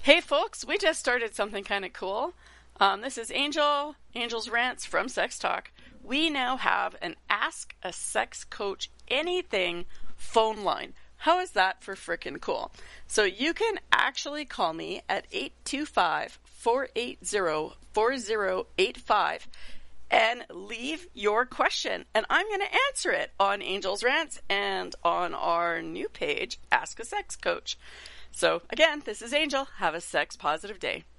Hey folks, we just started something kind of cool. This is Angel's Rants from Sex Talk. We now have an Ask a Sex Coach Anything phone line. How is that for frickin' cool? So you can actually call me at 825-480-4085 and leave your question. And I'm going to answer it on Angel's Rants and on our new page, Ask a Sex Coach. So again, this is Angel. Have a sex positive day.